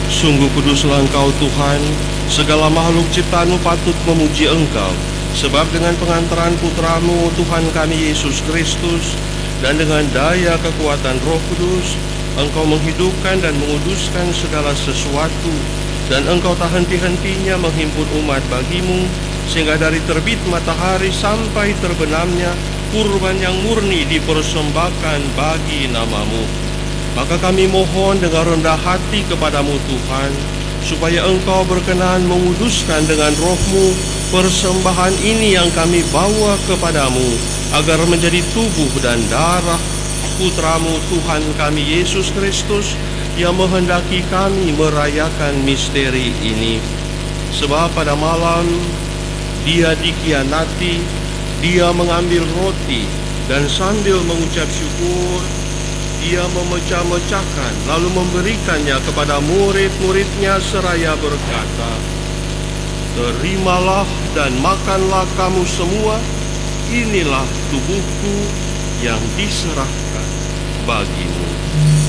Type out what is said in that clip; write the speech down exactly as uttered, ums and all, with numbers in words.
Sungguh kuduslah Engkau Tuhan, segala makhluk ciptaan-Mu patut memuji Engkau, sebab dengan pengantaran Putra-Mu Tuhan kami Yesus Kristus, dan dengan daya kekuatan Roh Kudus, Engkau menghidupkan dan menguduskan segala sesuatu, dan Engkau tak henti-hentinya menghimpun umat bagimu, sehingga dari terbit matahari sampai terbenamnya, kurban yang murni dipersembahkan bagi nama-Mu. Maka kami mohon dengan rendah hati kepadamu Tuhan, supaya Engkau berkenan menguduskan dengan Roh-Mu persembahan ini yang kami bawa kepadamu, agar menjadi tubuh dan darah Putra-Mu Tuhan kami Yesus Kristus, yang menghendaki kami merayakan misteri ini. Sebab pada malam Dia dikhianati, Dia mengambil roti, dan sambil mengucap syukur, Dia memecah-mecahkan, lalu memberikannya kepada murid-muridnya seraya berkata, "Terimalah dan makanlah kamu semua, inilah tubuhku yang diserahkan bagimu."